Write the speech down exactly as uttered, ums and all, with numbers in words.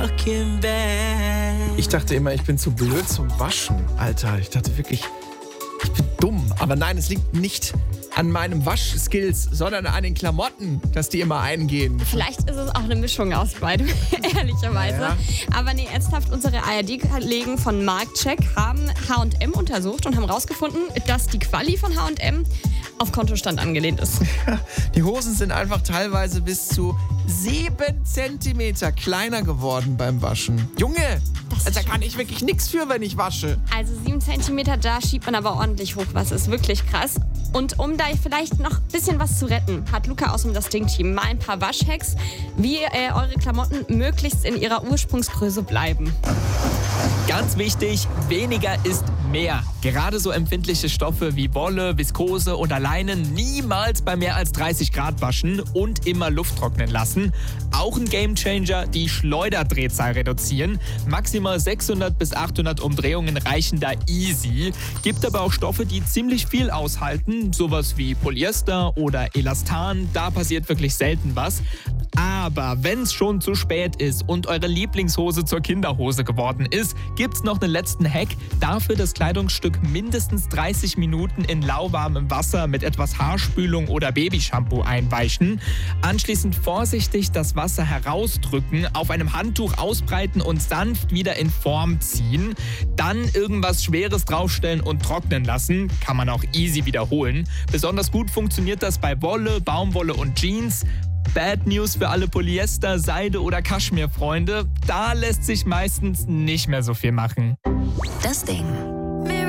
Ich dachte immer, ich bin zu blöd zum Waschen. Alter, ich dachte wirklich, ich bin dumm. Aber nein, es liegt nicht an meinem Waschskills, sondern an den Klamotten, dass die immer eingehen. Vielleicht ist es auch eine Mischung aus beidem, ehrlicherweise. Ja. Aber nee, ernsthaft, unsere A R D-Kollegen von Marktcheck haben H und M untersucht und haben rausgefunden, dass die Quali von H und M auf Kontostand angelehnt ist. Die Hosen sind einfach teilweise bis zu sieben Zentimeter kleiner geworden beim Waschen. Junge, Das ist da kann ich wirklich nichts für, wenn ich wasche. Also sieben Zentimeter, da schiebt man aber ordentlich hoch was. Ist wirklich krass. Und um da vielleicht noch ein bisschen was zu retten, hat Luca aus dem Das Ding-Team mal ein paar Waschhacks, wie äh, eure Klamotten möglichst in ihrer Ursprungsgröße bleiben. Ganz wichtig, weniger ist mehr. Gerade so empfindliche Stoffe wie Wolle, Viskose oder Leinen niemals bei mehr als dreißig Grad waschen und immer Luft trocknen lassen. Auch ein Gamechanger, die Schleuderdrehzahl reduzieren. Maximal sechshundert bis achthundert Umdrehungen reichen da easy. Gibt aber auch Stoffe, die ziemlich viel aushalten, sowas wie Polyester oder Elastan. Da passiert wirklich selten was. Aber wenn es schon zu spät ist und eure Lieblingshose zur Kinderhose geworden ist, gibt's noch einen letzten Hack. Dafür das Kleidungsstück mindestens dreißig Minuten in lauwarmem Wasser mit etwas Haarspülung oder Babyshampoo einweichen. Anschließend vorsichtig das Wasser herausdrücken, auf einem Handtuch ausbreiten und sanft wieder in Form ziehen. Dann irgendwas Schweres draufstellen und trocknen lassen. Kann man auch easy wiederholen. Besonders gut funktioniert das bei Wolle, Baumwolle und Jeans. Bad News für alle Polyester-, Seide- oder Kaschmir-Freunde. Da lässt sich meistens nicht mehr so viel machen. Das Ding.